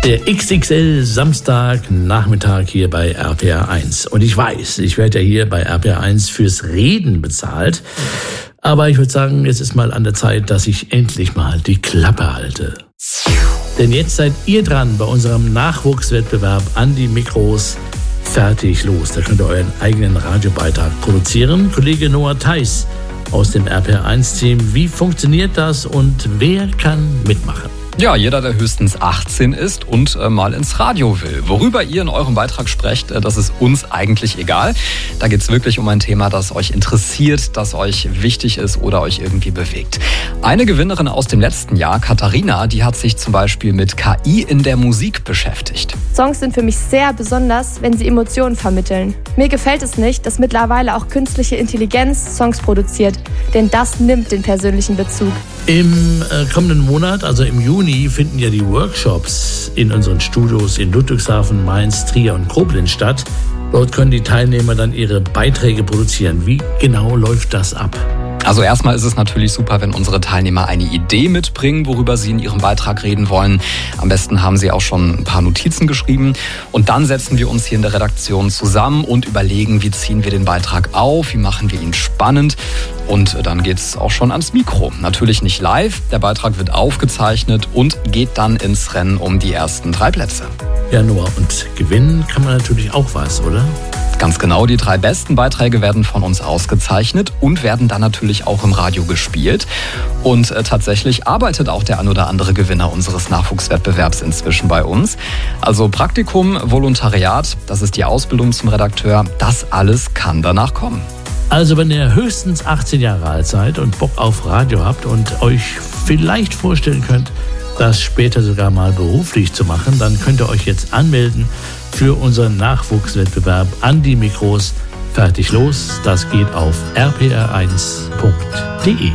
Der XXL Samstagnachmittag hier bei RPR1. Und ich weiß, ich werde ja hier bei RPR1 fürs Reden bezahlt. Aber ich würde sagen, jetzt ist mal an der Zeit, dass ich endlich mal die Klappe halte. Denn jetzt seid ihr dran bei unserem Nachwuchswettbewerb an die Mikros. Fertig, los. Da könnt ihr euren eigenen Radiobeitrag produzieren. Kollege Noah Theis aus dem RPR1-Team. Wie funktioniert das und wer kann mitmachen? Ja, jeder, der höchstens 18 ist und mal ins Radio will. Worüber ihr in eurem Beitrag sprecht, das ist uns eigentlich egal. Da geht es wirklich um ein Thema, das euch interessiert, das euch wichtig ist oder euch irgendwie bewegt. Eine Gewinnerin aus dem letzten Jahr, Katharina, die hat sich zum Beispiel mit KI in der Musik beschäftigt. Songs sind für mich sehr besonders, wenn sie Emotionen vermitteln. Mir gefällt es nicht, dass mittlerweile auch künstliche Intelligenz Songs produziert, denn das nimmt den persönlichen Bezug. Im kommenden Monat, also im Juni, finden ja die Workshops in unseren Studios in Ludwigshafen, Mainz, Trier und Koblenz statt. Dort können die Teilnehmer dann ihre Beiträge produzieren. Wie genau läuft das ab? Also erstmal ist es natürlich super, wenn unsere Teilnehmer eine Idee mitbringen, worüber sie in ihrem Beitrag reden wollen. Am besten haben sie auch schon ein paar Notizen geschrieben. Und dann setzen wir uns hier in der Redaktion zusammen und überlegen, wie ziehen wir den Beitrag auf, wie machen wir ihn spannend. Und dann geht's auch schon ans Mikro. Natürlich nicht live, der Beitrag wird aufgezeichnet und geht dann ins Rennen um die ersten 3 Plätze. Ja, Noah, und gewinnen kann man natürlich auch was, oder? Ganz genau, die 3 besten Beiträge werden von uns ausgezeichnet und werden dann natürlich auch im Radio gespielt. Und tatsächlich arbeitet auch der ein oder andere Gewinner unseres Nachwuchswettbewerbs inzwischen bei uns. Also Praktikum, Volontariat, das ist die Ausbildung zum Redakteur, das alles kann danach kommen. Also wenn ihr höchstens 18 Jahre alt seid und Bock auf Radio habt und euch vielleicht vorstellen könnt, das später sogar mal beruflich zu machen, dann könnt ihr euch jetzt anmelden für unseren Nachwuchswettbewerb an die Mikros. Fertig, los, das geht auf rpr1.de.